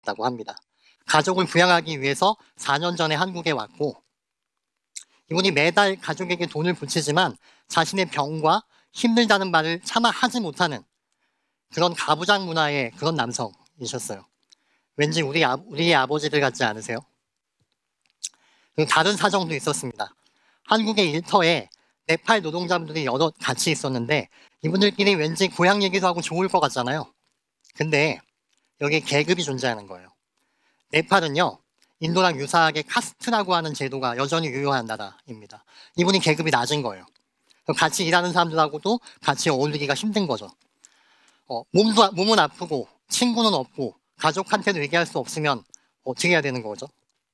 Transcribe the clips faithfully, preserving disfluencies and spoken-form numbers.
있었다고 합니다. 가족을 부양하기 위해서 사 년 전에 한국에 왔고 이분이 매달 가족에게 돈을 붙이지만 자신의 병과 힘들다는 말을 차마 하지 못하는 그런 가부장 문화의 그런 남성이셨어요. 왠지 우리 아, 우리의 아버지들 같지 않으세요? 그리고 다른 사정도 있었습니다. 한국의 일터에 네팔 노동자분들이 여러 같이 있었는데 이분들끼리 왠지 고향 얘기도 하고 좋을 것 같잖아요. 근데 여기 계급이 존재하는 거예요. 네팔은요, 인도랑 유사하게 카스트라고 하는 제도가 여전히 유효한 나라입니다. 이분이 계급이 낮은 거예요. 같이 일하는 사람들하고도 같이 어울리기가 힘든 거죠. 어, 몸도, 몸은 아프고 친구는 없고 가족한테도 얘기할 수 없으면 어떻게 해야 되는 거죠?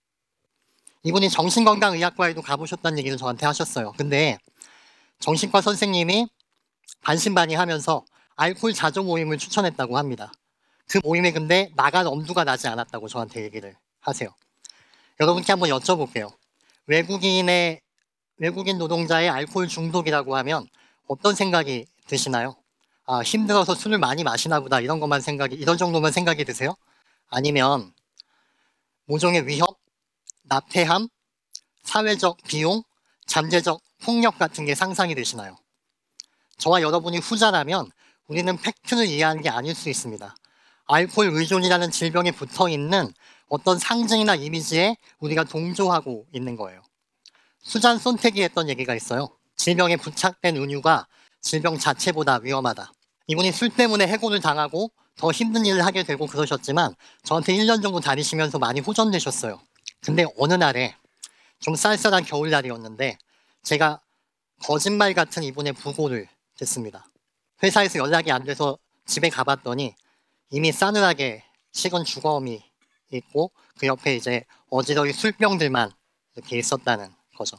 이분이 정신건강의학과에도 가보셨다는 얘기를 저한테 하셨어요. 근데 정신과 선생님이 반신반의하면서 알코올 자조 모임을 추천했다고 합니다. 그 모임에 근데 나갈 엄두가 나지 않았다고 저한테 얘기를 하세요. 여러분께 한번 여쭤볼게요. 외국인의 외국인 노동자의 알코올 중독이라고 하면 어떤 생각이 드시나요? 아, 힘들어서 술을 많이 마시나 보다 이런 것만 생각이 이런 정도만 생각이 드세요? 아니면 모종의 위협, 나태함, 사회적 비용, 잠재적 폭력 같은 게 상상이 되시나요? 저와 여러분이 후자라면 우리는 팩트를 이해하는 게 아닐 수 있습니다. 알코올 의존이라는 질병에 붙어 있는 어떤 상징이나 이미지에 우리가 동조하고 있는 거예요. 수잔 손택이 했던 얘기가 있어요. 질병에 부착된 은유가 질병 자체보다 위험하다. 이분이 술 때문에 해고를 당하고 더 힘든 일을 하게 되고 그러셨지만 저한테 일 년 정도 다니시면서 많이 호전되셨어요. 근데 어느 날에 좀 쌀쌀한 겨울날이었는데 제가 거짓말 같은 이분의 부고를 듣습니다. 회사에서 연락이 안 돼서 집에 가봤더니 이미 싸늘하게 식은 주검이 있고 그 옆에 이제 어지러이 술병들만 이렇게 있었다는 거죠.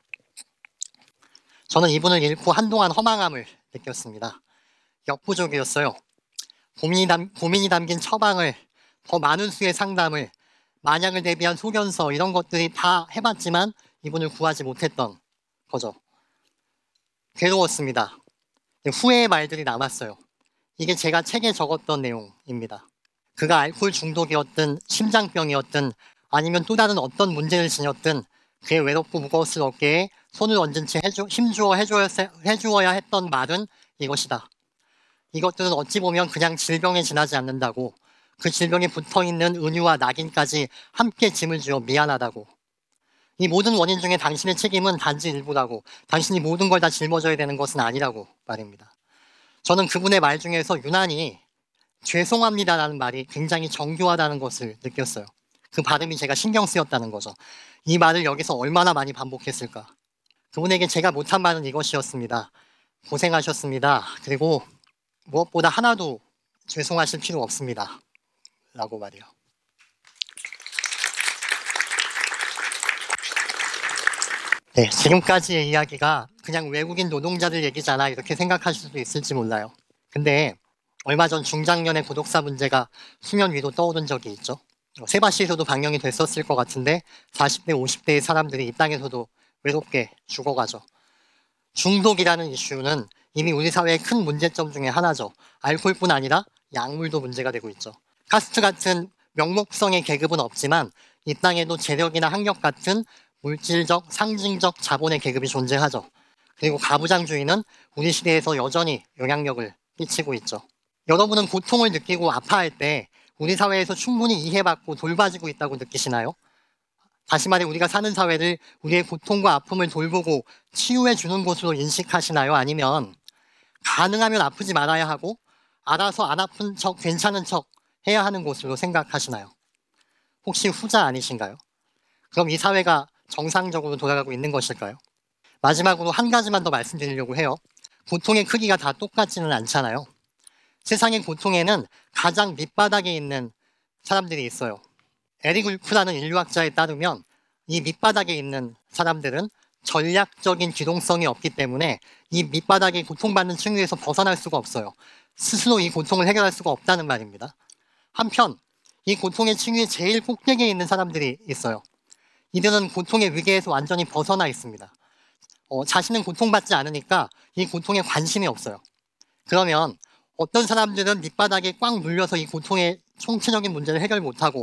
저는 이분을 잃고 한동안 허망함을 느꼈습니다. 역부족이었어요. 고민이, 담, 고민이 담긴 처방을, 더 많은 수의 상담을, 만약을 대비한 소견서 이런 것들이 다 해봤지만 이분을 구하지 못했던 거죠. 괴로웠습니다. 후회의 말들이 남았어요. 이게 제가 책에 적었던 내용입니다. 그가 알코올 중독이었든 심장병이었든 아니면 또 다른 어떤 문제를 지녔든 그의 외롭고 무거웠을 어깨에 손을 얹은 채 해주, 힘주어 해주어야, 해주어야 했던 말은 이것이다. 이것들은 어찌 보면 그냥 질병에 지나지 않는다고, 그 질병에 붙어있는 은유와 낙인까지 함께 짐을 지어 미안하다고, 이 모든 원인 중에 당신의 책임은 단지 일부라고, 당신이 모든 걸 다 짊어져야 되는 것은 아니라고 말입니다. 저는 그분의 말 중에서 유난히 죄송합니다라는 말이 굉장히 정교하다는 것을 느꼈어요. 그 발음이 제가 신경 쓰였다는 거죠. 이 말을 여기서 얼마나 많이 반복했을까. 그분에게 제가 못한 말은 이것이었습니다. 고생하셨습니다. 그리고 무엇보다 하나도 죄송하실 필요 없습니다. 라고 말이요. 네, 지금까지의 이야기가 그냥 외국인 노동자들 얘기잖아 이렇게 생각하실 수도 있을지 몰라요. 근데 얼마 전 중장년의 고독사 문제가 수면 위로 떠오른 적이 있죠. 세바시에서도 방영이 됐었을 것 같은데 사십 대, 오십 대의 사람들이 이 땅에서도 외롭게 죽어가죠. 중독이라는 이슈는 이미 우리 사회의 큰 문제점 중에 하나죠. 알코올뿐 아니라 약물도 문제가 되고 있죠. 카스트 같은 명목성의 계급은 없지만 이 땅에도 재력이나 학력 같은 물질적, 상징적 자본의 계급이 존재하죠. 그리고 가부장주의는 우리 시대에서 여전히 영향력을 끼치고 있죠. 여러분은 고통을 느끼고 아파할 때 우리 사회에서 충분히 이해받고 돌봐지고 있다고 느끼시나요? 다시 말해 우리가 사는 사회를 우리의 고통과 아픔을 돌보고 치유해 주는 곳으로 인식하시나요? 아니면 가능하면 아프지 말아야 하고 알아서 안 아픈 척 괜찮은 척 해야 하는 곳으로 생각하시나요? 혹시 후자 아니신가요? 그럼 이 사회가 정상적으로 돌아가고 있는 것일까요? 마지막으로 한 가지만 더 말씀드리려고 해요. 고통의 크기가 다 똑같지는 않잖아요. 세상의 고통에는 가장 밑바닥에 있는 사람들이 있어요. 에릭 울프라는 인류학자에 따르면 이 밑바닥에 있는 사람들은 전략적인 기동성이 없기 때문에 이 밑바닥에 고통받는 층위에서 벗어날 수가 없어요. 스스로 이 고통을 해결할 수가 없다는 말입니다. 한편 이 고통의 층위 제일 꼭대기에 있는 사람들이 있어요. 이들은 고통의 위계에서 완전히 벗어나 있습니다. 어, 자신은 고통받지 않으니까 이 고통에 관심이 없어요. 그러면 어떤 사람들은 밑바닥에 꽉 눌려서 이 고통의 총체적인 문제를 해결 못하고